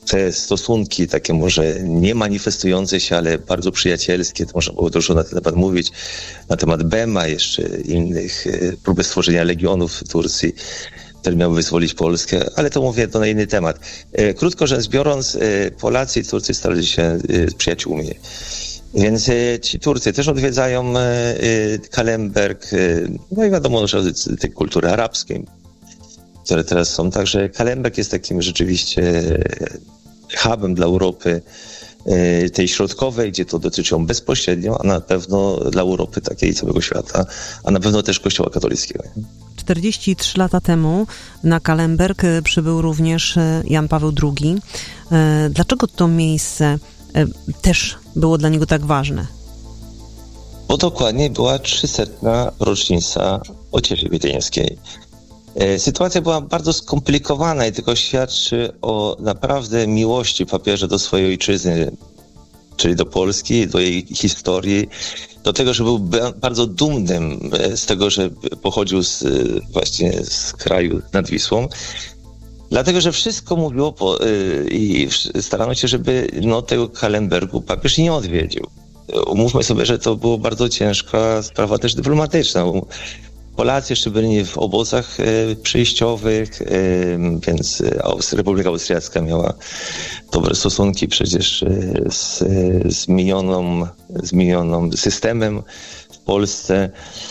te stosunki takie może nie manifestujące się, ale bardzo przyjacielskie, to można było dużo na ten temat mówić, na temat Bema, jeszcze innych próby stworzenia legionów w Turcji, które miały wyzwolić Polskę, ale to mówię, to na inny temat. Krótko rzecz biorąc, Polacy i Turcy stali się przyjaciółmi. Więc ci Turcy też odwiedzają Kalemberg, no i wiadomo, że tej kultury arabskiej, które teraz są. Także Kalemberg jest takim rzeczywiście hubem dla Europy tej środkowej, gdzie to dotyczy bezpośrednio, a na pewno dla Europy takiej całego świata, a na pewno też Kościoła katolickiego. 43 lata temu na Kalemberg przybył również Jan Paweł II. Dlaczego to miejsce też było dla niego tak ważne? Bo dokładnie była 300. rocznica Ociechy Wiedeńskiej. Sytuacja była bardzo skomplikowana i tylko świadczy o naprawdę miłości papieża do swojej ojczyzny, czyli do Polski, do jej historii, do tego, że był bardzo dumnym z tego, że pochodził właśnie z kraju nad Wisłą. Dlatego, że wszystko mówiło i starano się, żeby tego Kalembergu papież nie odwiedził. Umówmy sobie, że to była bardzo ciężka sprawa też dyplomatyczna. Polacy jeszcze byli w obozach przejściowych, więc Republika Austriacka miała dobre stosunki przecież z zmienionym systemem w Polsce.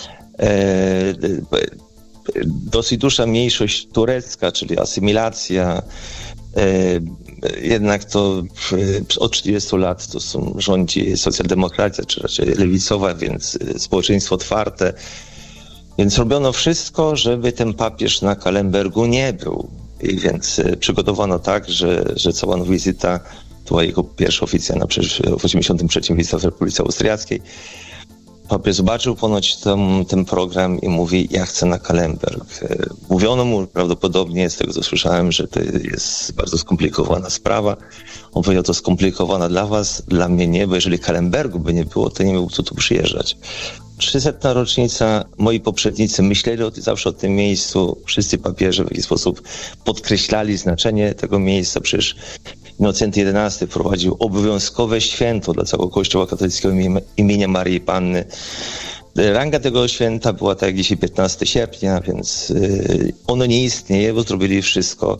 Dosyć duża mniejszość turecka, czyli asymilacja, jednak to od 30 lat to rządzi socjaldemokracja, czy raczej lewicowa, więc społeczeństwo otwarte. Więc robiono wszystko, żeby ten papież na Kalembergu nie był. I więc przygotowano tak, że cała wizyta, to była jego pierwsza oficjalna, przecież w 1983 wizyta w Republice Austriackiej. Papież zobaczył ponoć ten program i mówi, ja chcę na Kalemberg. Mówiono mu prawdopodobnie, z tego co słyszałem, że to jest bardzo skomplikowana sprawa. On powiedział, to skomplikowana dla was, dla mnie nie, bo jeżeli Kalembergu by nie było, to nie mógł tu przyjeżdżać. 300. rocznica, moi poprzednicy myśleli zawsze o tym miejscu, wszyscy papieże w jakiś sposób podkreślali znaczenie tego miejsca, przecież Innocenty XI wprowadził obowiązkowe święto dla całego Kościoła katolickiego imienia Maryi Panny. Ranga tego święta była tak jak dzisiaj 15 sierpnia, więc ono nie istnieje, bo zrobili wszystko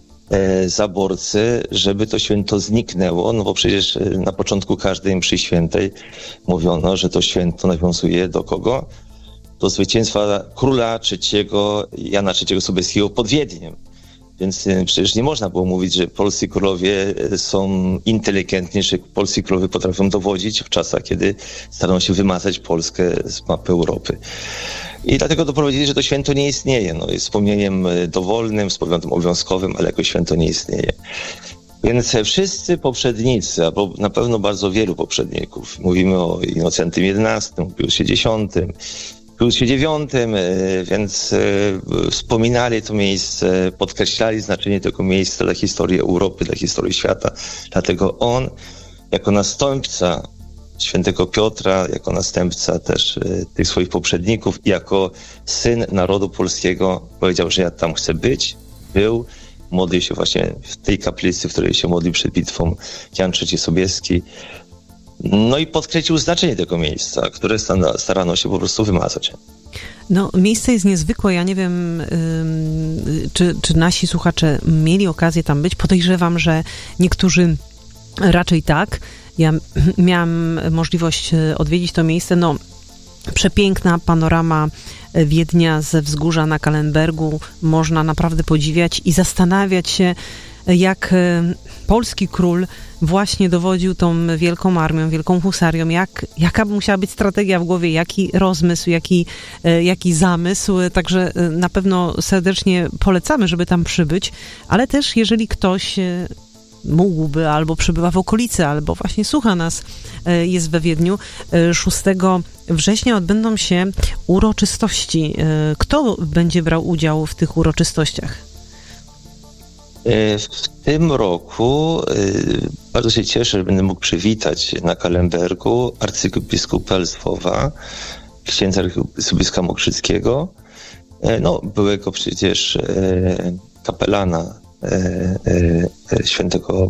zaborcy, żeby to święto zniknęło, no bo przecież na początku każdej mszy świętej mówiono, że to święto nawiązuje do kogo? Do zwycięstwa króla Jana III Sobieskiego pod Wiedniem. Więc przecież nie można było mówić, że polscy królowie są inteligentni, że polscy królowie potrafią dowodzić w czasach, kiedy starano się wymazać Polskę z mapy Europy. I dlatego doprowadzili, że to święto nie istnieje. No, jest wspomnieniem dowolnym, wspomnieniem obowiązkowym, ale jako święto nie istnieje. Więc wszyscy poprzednicy, albo na pewno bardzo wielu poprzedników, mówimy o Innocentym XI, Piusie X, Piusie IX, więc wspominali to miejsce, podkreślali znaczenie tego miejsca dla historii Europy, dla historii świata. Dlatego on, jako następca świętego Piotra, jako następca też tych swoich poprzedników, jako syn narodu polskiego powiedział, że ja tam chcę być, był, modlił się właśnie w tej kaplicy, w której się modlił przed bitwą Jan III Sobieski. No i podkreślił znaczenie tego miejsca, które starano się po prostu wymazać. No, miejsce jest niezwykłe. Ja nie wiem, czy nasi słuchacze mieli okazję tam być. Podejrzewam, że niektórzy raczej tak. Ja miałam możliwość odwiedzić to miejsce. No, przepiękna panorama Wiednia ze wzgórza na Kalembergu. Można naprawdę podziwiać i zastanawiać się, jak polski król właśnie dowodził tą wielką armią, wielką husarią, jaka musiała być strategia w głowie, jaki rozmysł, jaki zamysł. Także na pewno serdecznie polecamy, żeby tam przybyć, ale też jeżeli ktoś mógłby, albo przybywa w okolicy, albo właśnie słucha nas, jest we Wiedniu, 6 września odbędą się uroczystości. Kto będzie brał udział w tych uroczystościach? W tym roku bardzo się cieszę, że będę mógł przywitać na Kalembergu arcybiskupa Lwowa, księdza arcybiskupa Mokrzyckiego, no byłego przecież kapelana świętego